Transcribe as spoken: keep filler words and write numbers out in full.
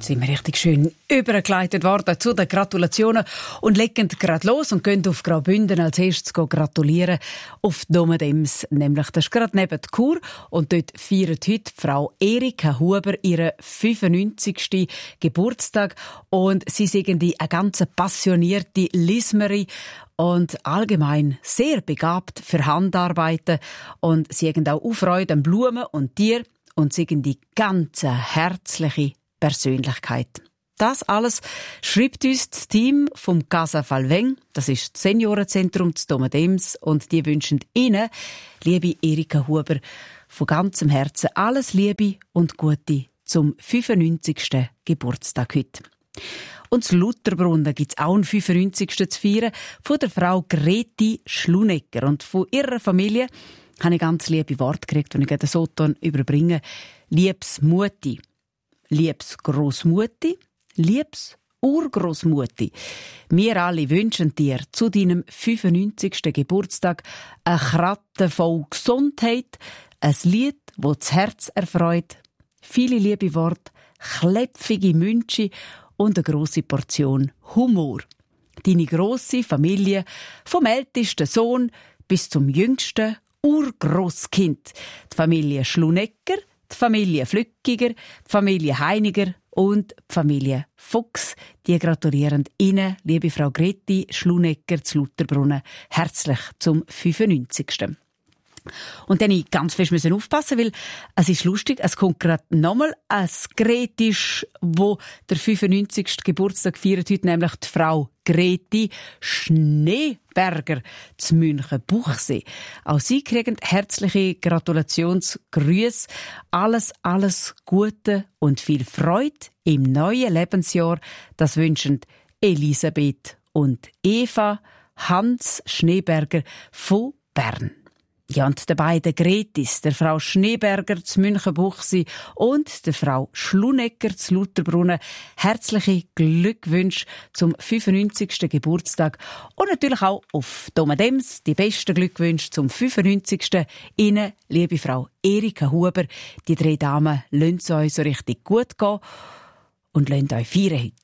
sind wir richtig schön übergeleitet worden zu den Gratulationen und legen gerade los und gehen auf Graubünden als erstes gratulieren auf Domadems, nämlich das ist gerade neben Chur und dort feiert heute Frau Erika Huber ihren fünfundneunzigsten Geburtstag und sie sind die eine ganz passionierte Lismerin und allgemein sehr begabt für Handarbeiten und sie haben auch Freude an Blumen und Tieren und sie sind die ganze herzliche Persönlichkeit. Das alles schreibt uns das Team vom Casa Falveng, das ist das Seniorenzentrum zu Domadems, und die wünschen Ihnen, liebe Erika Huber, von ganzem Herzen alles Liebe und Gute zum fünfundneunzigsten Geburtstag heute. Und zu Lutherbrunnen gibt es auch einen fünfundneunzigsten zu feiern von der Frau Greti Schlunecker. Und von ihrer Familie habe ich ganz liebe Worte gekriegt, die ich den Soton überbringe. Liebes Mutti, liebes Grossmutti, liebes Urgrossmutti. Wir alle wünschen dir zu deinem fünfundneunzigsten Geburtstag eine Kratte voll Gesundheit, ein Lied, das das Herz erfreut, viele liebe Worte, klepfige Wünsche und eine grosse Portion Humor. Deine grosse Familie, vom ältesten Sohn bis zum jüngsten Urgrosskind. Die Familie Schlunecker, die Familie Flückiger, die Familie Heiniger und die Familie Fuchs. Die gratulieren Ihnen, liebe Frau Greti Schlunecker zu Lutherbrunnen, herzlich zum fünfundneunzigsten Und dann musste ich ganz fest aufpassen, weil es ist lustig, es kommt gerade nochmal ein Gretisch, wo der fünfundneunzigsten Geburtstag feiert heute, nämlich die Frau Greti Schneeberger zu München-Buchsee. Auch Sie kriegen herzliche Gratulationsgrüße. Alles, alles Gute und viel Freude im neuen Lebensjahr. Das wünschen Elisabeth und Eva Hans Schneeberger von Bern. Ja, und der beiden Gretis, der Frau Schneeberger zu München-Buchsee und der Frau Schlunecker zu Lutherbrunnen, herzliche Glückwünsche zum fünfundneunzigsten Geburtstag und natürlich auch auf Domadems die besten Glückwünsche zum fünfundneunzigsten Ihnen, liebe Frau Erika Huber. Die drei Damen lassen es euch so richtig gut gehen und lassen euch feiern heute.